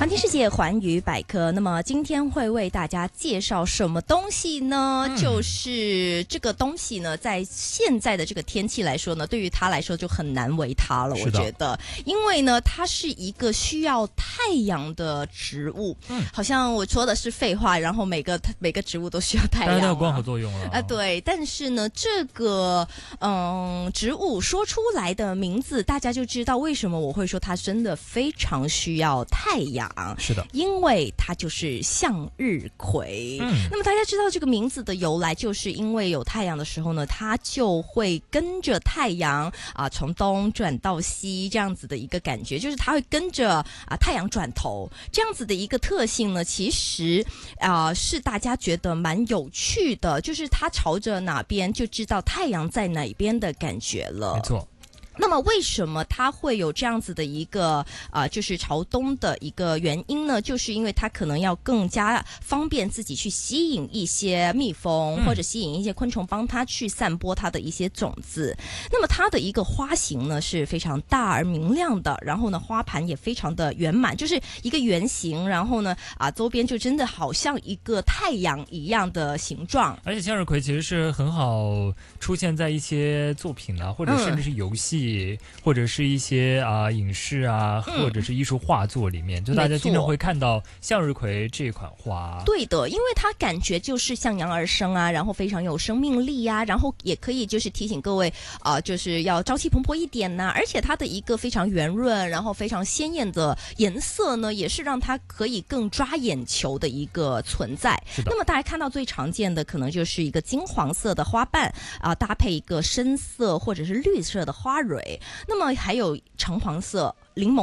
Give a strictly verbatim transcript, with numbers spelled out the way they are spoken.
环听世界环宇百科，那么今天会为大家介绍什么东西呢？嗯、就是这个东西呢，在现在的这个天气来说呢，对于它来说就很难为它了。我觉得，因为呢，它是一个需要太阳的植物。嗯，好像我说的是废话，然后每个每个植物都需要太阳、啊， 当然它有光合作用了啊、 呃。对，但是呢，这个嗯植物说出来的名字，大家就知道为什么我会说它真的非常需要太阳。 是的， 因为它就是向日葵。嗯，那么大家知道这个名字的由来，就是因为有太阳的时候呢，它就会跟着太阳啊，从东转到西这样子的一个感觉，就是它会跟着啊太阳转头这样子的一个特性呢，其实啊是大家觉得蛮有趣的，就是它朝着哪边就知道太阳在哪边的感觉了。 没错。 那么为什么它会有这样子的一个啊、呃，就是朝东的一个原因呢？就是因为它可能要更加方便自己去吸引一些蜜蜂、嗯、或者吸引一些昆虫，帮它去散播它的一些种子。那么它的一个花型呢是非常大而明亮的，然后呢花盘也非常的圆满，就是一个圆形，然后呢啊周边就真的好像一个太阳一样的形状。 而且向日葵其实是很好出现在一些作品啊，或者甚至是游戏。嗯或者是一些啊、呃、影视啊，或者是艺术画作里面，嗯、就大家经常会看到向日葵这款花。 对的，因为它感觉就是向阳而生啊，然后非常有生命力啊，然后也可以就是提醒各位啊、呃，就是要朝气蓬勃一点呐、啊。而且它的一个非常圆润，然后非常鲜艳的颜色呢，也是让它可以更抓眼球的一个存在。那么大家看到最常见的可能就是一个金黄色的花瓣啊、呃，搭配一个深色或者是绿色的花蕊。那么还有橙黄色、柠檬